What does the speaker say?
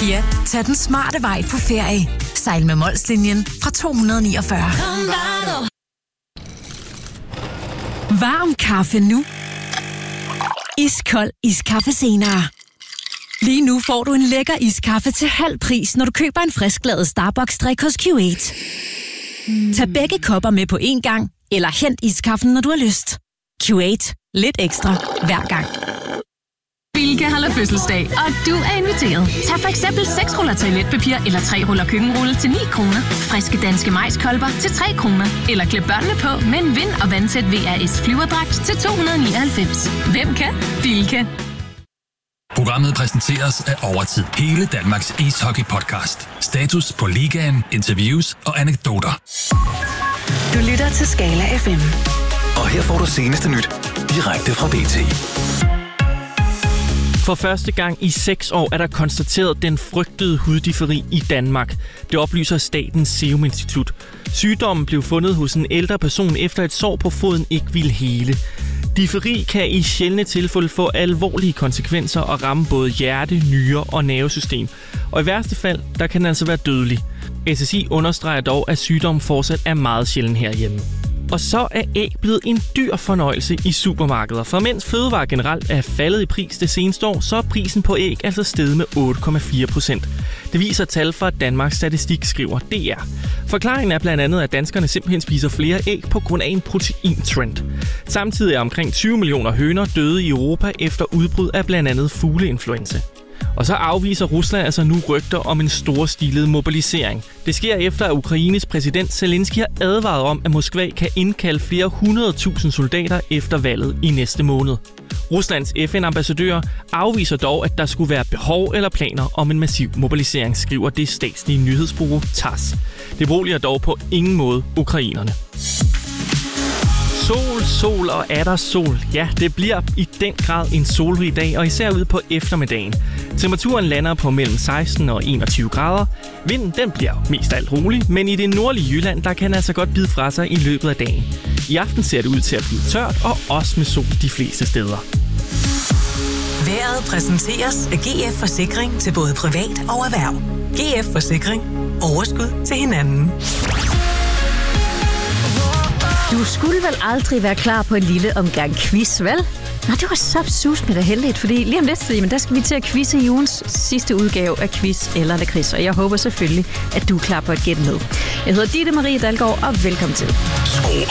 Ja, tag den smarte vej på ferie. Sejl med Molslinjen fra 249. Varm kaffe nu. Iskold iskaffe senere. Lige nu får du en lækker iskaffe til halv pris, når du køber en frisklavet Starbucks-drik hos Q8. Tag begge kopper med på én gang, eller hent iskaffen, når du har lyst. Q8. Lidt ekstra hver gang. Bilka holder fødselsdag, og du er inviteret. Tag for eksempel 6 ruller toiletpapir eller 3 ruller køkkenrulle til 9 kroner. Friske danske majskolber til 3 kroner. Eller klæd børnene på med en vind- og vandtæt VRS flyverdragt til 299. Hvem kan? Bilka. Programmet præsenteres af Overtid. Hele Danmarks ishockey-podcast. Status på ligaen, interviews og anekdoter. Du lytter til Skala FM. Og her får du seneste nyt direkte fra BT. For første gang i 6 år er der konstateret den frygtede huddiferi i Danmark. Det oplyser Statens Serum Institut. Sygdommen blev fundet hos en ældre person efter et sår på foden ikke ville hele. Diferi kan i sjældne tilfælde få alvorlige konsekvenser og ramme både hjerte, nyre og nervesystem. Og i værste fald, der kan den altså være dødelig. SSI understreger dog, at sygdommen fortsat er meget sjælden herhjemme. Og så er æg blevet en dyr fornøjelse i supermarkeder. For mens fødevarer generelt er faldet i pris det seneste år, så er prisen på æg altså steget med 8,4%. Det viser tal fra Danmarks Statistik, skriver DR. Forklaringen er blandt andet, at danskerne simpelthen spiser flere æg på grund af en proteintrend. Samtidig er omkring 20 millioner høner døde i Europa efter udbrud af blandt andet fugleinfluenza. Og så afviser Rusland altså nu rygter om en storstilet mobilisering. Det sker efter, at Ukraines præsident Zelensky har advaret om, at Moskva kan indkalde flere 100.000 soldater efter valget i næste måned. Ruslands FN-ambassadør afviser dog, at der skulle være behov eller planer om en massiv mobilisering, skriver det statslige nyhedsbureau TASS. Det beroliger dog på ingen måde ukrainerne. Sol og atter sol. Ja, det bliver i den grad en solrig dag, og især ude på eftermiddagen. Temperaturen lander på mellem 16 og 21 grader. Vinden den bliver mest af alt rolig, men i det nordlige Jylland, der kan den altså godt bide fra sig i løbet af dagen. I aften ser det ud til at blive tørt, og også med sol de fleste steder. Vejret præsenteres af GF Forsikring til både privat og erhverv. GF Forsikring. Overskud til hinanden. Du skulle vel aldrig være klar på en lille omgang quiz, vel? Nå, det var så sus med det heldigt, fordi lige om lidt, jamen, der skal vi til at quizze i ugens sidste udgave af Quiz eller Lakrids, og jeg håber selvfølgelig, at du er klar på at gætte med. Jeg hedder Ditte Marie Dalgaard, og velkommen til. Skru